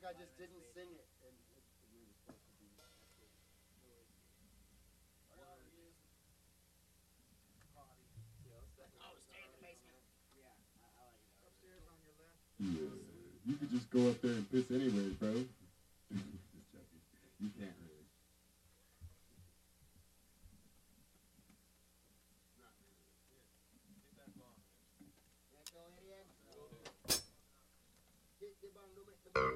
I just didn't sing it, and we were supposed to be. Yeah, you could just go up there and piss anyways, bro. Just joking. You can't really. Get